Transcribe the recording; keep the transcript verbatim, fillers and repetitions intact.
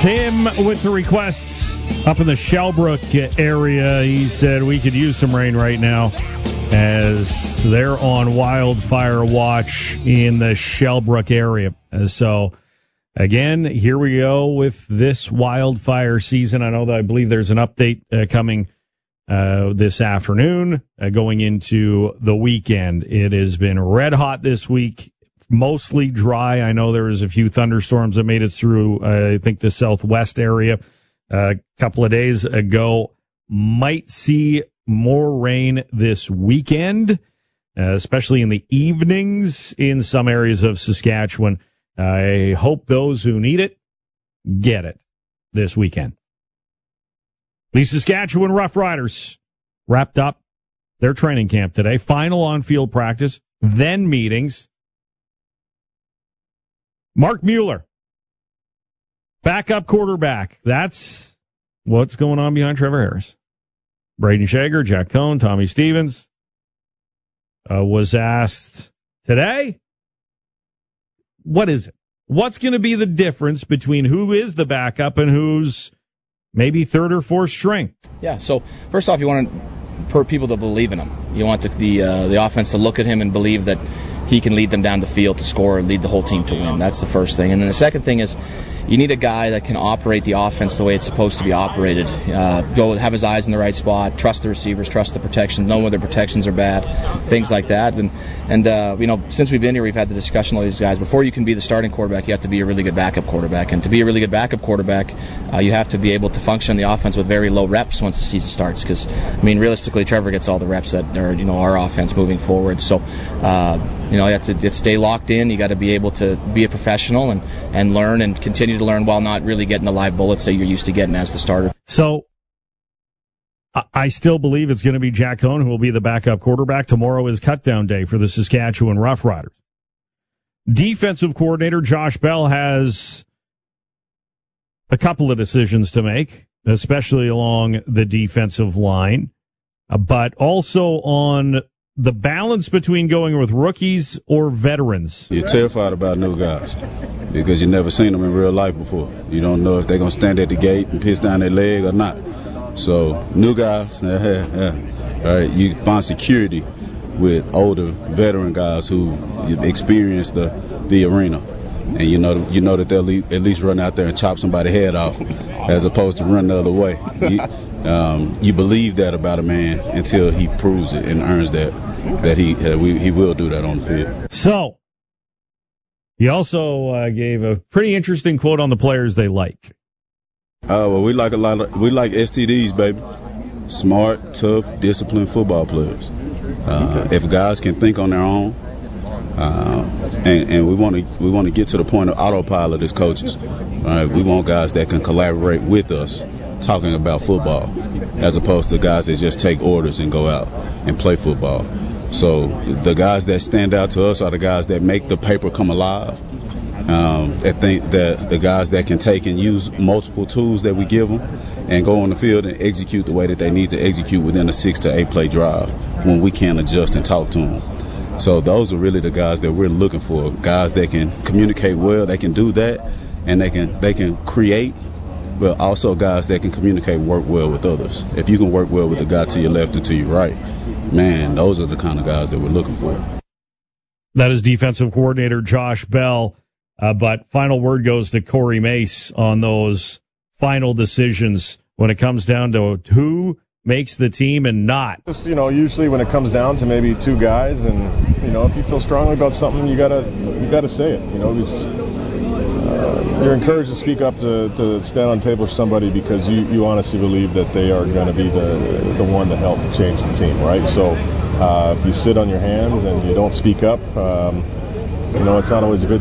Tim with the requests up in the Shellbrook area. He said we could use some rain right now as they're on wildfire watch in the Shellbrook area. So, again, here we go with this wildfire season. I know that I believe there's an update uh, coming uh, this afternoon uh, going into the weekend. It has been red hot this week. Mostly dry. I know there was a few thunderstorms that made it through, uh, I think, the southwest area uh, a couple of days ago. Might see more rain this weekend, uh, especially in the evenings in some areas of Saskatchewan. I hope those who need it get it this weekend. The Saskatchewan Roughriders wrapped up their training camp today. Final on-field practice, then meetings. Mark Mueller, backup quarterback. That's what's going on behind Trevor Harris. Braden Shager, Jack Cohn, Tommy Stevens uh, was asked today, what is it? What's going to be the difference between who is the backup and who's maybe third or fourth string? Yeah, so first off, you want per people to believe in him. You want the the, uh, the offense to look at him and believe that he can lead them down the field to score and lead the whole team to win. That's the first thing. And then the second thing is you need a guy that can operate the offense the way it's supposed to be operated. Uh, go have his eyes in the right spot, trust the receivers, trust the protection, know whether protections are bad, things like that. And, and uh, you know, since we've been here, we've had the discussion with these guys. Before you can be the starting quarterback, you have to be a really good backup quarterback. And to be a really good backup quarterback, uh, you have to be able to function in the offense with very low reps once the season starts. Because, I mean, realistically, Trevor gets all the reps that are, you know, our offense moving forward. So, uh, you know, you have to, to stay locked in. You got to be able to be a professional and, and learn and continue to learn while not really getting the live bullets that you're used to getting as the starter. So I still believe it's going to be Jack Cohn who will be the backup quarterback. Tomorrow is cutdown day for the Saskatchewan Roughriders. Defensive coordinator Josh Bell has a couple of decisions to make, especially along the defensive line, but also on the balance between going with rookies or veterans. You're terrified about new guys because you've never seen them in real life before. You don't know if they're going to stand at the gate and piss down their leg or not. So new guys, yeah, yeah. All right, you find security with older veteran guys who experience the, the arena. And you know you know that they'll at least run out there and chop somebody's head off as opposed to run the other way. You, um, you believe that about a man until he proves it and earns that that he uh, we, he will do that on the field. So he also uh, gave a pretty interesting quote on the players they like. Oh, uh, well, we like a lot of we like S T Ds, baby. Smart, tough, disciplined football players. Uh, if guys can think on their own. Uh, and, and we want to we want to get to the point of autopilot as coaches. All right, we want guys that can collaborate with us, talking about football, as opposed to guys that just take orders and go out and play football. So the guys that stand out to us are the guys that make the paper come alive. Um, I think that the guys that can take and use multiple tools that we give them and go on the field and execute the way that they need to execute within a six to eight play drive when we can adjust and talk to them. So those are really the guys that we're looking for, guys that can communicate well, they can do that, and they can they can create, but also guys that can communicate and work well with others. If you can work well with the guy to your left and to your right, man, those are the kind of guys that we're looking for. That is defensive coordinator Josh Bell, uh, but final word goes to Corey Mace on those final decisions when it comes down to who makes the team and not. Just, you know, usually when it comes down to maybe two guys, and you know, if you feel strongly about something, you gotta you gotta say it. You know, it's, uh, you're encouraged to speak up to, to stand on table for somebody because you, you honestly believe that they are going to be the the one to help change the team, right? So uh, if you sit on your hands and you don't speak up, um, you know, it's not always a good